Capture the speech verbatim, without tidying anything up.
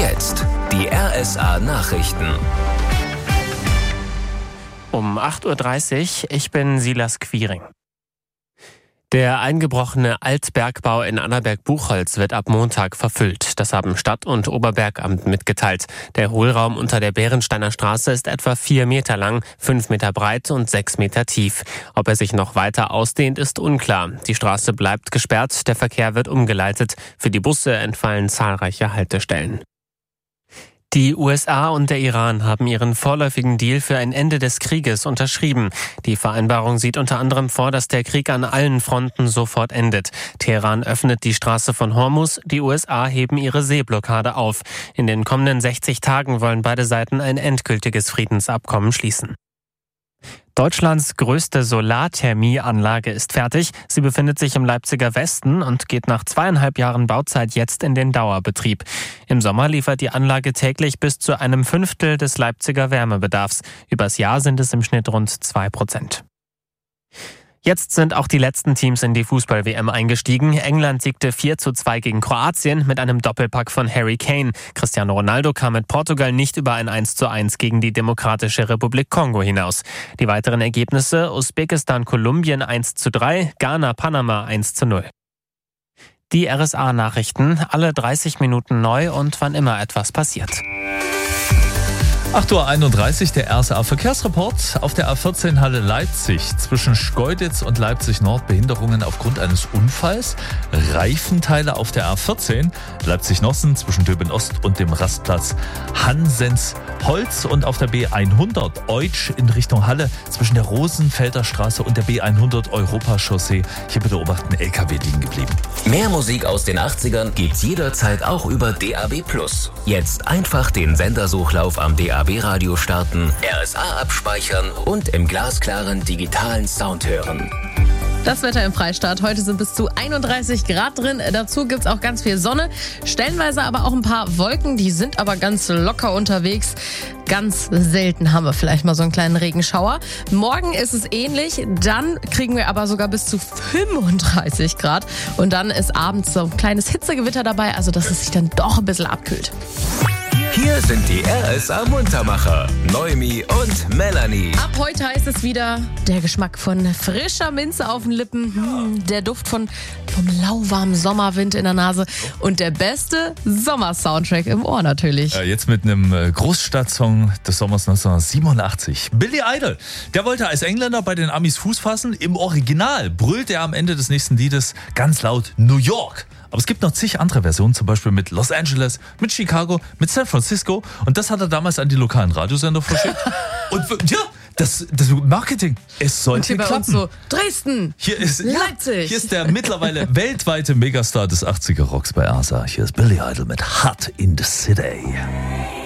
jetzt die R S A-Nachrichten. Um acht Uhr dreißig, ich bin Silas Quiring. Der eingebrochene Altbergbau in Annaberg-Buchholz wird ab Montag verfüllt. Das haben Stadt- und Oberbergamt mitgeteilt. Der Hohlraum unter der Bärensteiner Straße ist etwa vier Meter lang, fünf Meter breit und sechs Meter tief. Ob er sich noch weiter ausdehnt, ist unklar. Die Straße bleibt gesperrt, der Verkehr wird umgeleitet. Für die Busse entfallen zahlreiche Haltestellen. Die U S A und der Iran haben ihren vorläufigen Deal für ein Ende des Krieges unterschrieben. Die Vereinbarung sieht unter anderem vor, dass der Krieg an allen Fronten sofort endet. Teheran öffnet die Straße von Hormuz, die U S A heben ihre Seeblockade auf. In den kommenden sechzig Tagen wollen beide Seiten ein endgültiges Friedensabkommen schließen. Deutschlands größte Solarthermieanlage ist fertig. Sie befindet sich im Leipziger Westen und geht nach zweieinhalb Jahren Bauzeit jetzt in den Dauerbetrieb. Im Sommer liefert die Anlage täglich bis zu einem Fünftel des Leipziger Wärmebedarfs. Übers Jahr sind es im Schnitt rund zwei Prozent. Jetzt sind auch die letzten Teams in die Fußball-W M eingestiegen. England siegte vier zu zwei gegen Kroatien mit einem Doppelpack von Harry Kane. Cristiano Ronaldo kam mit Portugal nicht über ein eins zu eins gegen die Demokratische Republik Kongo hinaus. Die weiteren Ergebnisse: Usbekistan-Kolumbien eins zu drei, Ghana-Panama eins zu null. Die R S A-Nachrichten, alle dreißig Minuten neu und wann immer etwas passiert. acht Uhr einunddreißig, der R S A-Verkehrsreport. Auf der A vierzehn Halle Leipzig zwischen Schkeuditz und Leipzig Nord Behinderungen aufgrund eines Unfalls. Reifenteile auf der A vierzehn Leipzig-Nossen zwischen Döben Ost und dem Rastplatz Hansensholz und auf der B hundert Eutsch in Richtung Halle zwischen der Rosenfelder Straße und der B hundert Europachaussee. Hier bitte beobachten, L K W liegen geblieben. Mehr Musik aus den achtzigern gibt's jederzeit auch über D A B plus. Jetzt einfach den Sendersuchlauf am D A B-Radio starten, R S A abspeichern und im glasklaren digitalen Sound hören. Das Wetter im Freistaat. Heute sind bis zu einunddreißig Grad drin. Dazu gibt's auch ganz viel Sonne. Stellenweise aber auch ein paar Wolken. Die sind aber ganz locker unterwegs. Ganz selten haben wir vielleicht mal so einen kleinen Regenschauer. Morgen ist es ähnlich. Dann kriegen wir aber sogar bis zu fünfunddreißig Grad. Und dann ist abends so ein kleines Hitzegewitter dabei. Also, dass es sich dann doch ein bisschen abkühlt. Hier sind die R S A-Muntermacher, Noemi und Melanie. Ab heute heißt es wieder der Geschmack von frischer Minze auf den Lippen, hm, der Duft von vom lauwarmen Sommerwind in der Nase und der beste Sommersoundtrack im Ohr natürlich. Äh, jetzt mit einem Großstadtsong des Sommers neunzehnhundertsiebenundachtzig. Billy Idol, der wollte als Engländer bei den Amis Fuß fassen. Im Original brüllt er am Ende des nächsten Liedes ganz laut New York. Aber es gibt noch zig andere Versionen, zum Beispiel mit Los Angeles, mit Chicago, mit San Francisco. Und das hat er damals an die lokalen Radiosender verschickt. Und ja, das, das Marketing, es sollte und hier klappen. bei uns so Dresden, hier ist, Leipzig. Ja, hier ist der mittlerweile weltweite Megastar des achtziger Rocks bei R S A. Hier ist Billy Idol mit Hot in the City.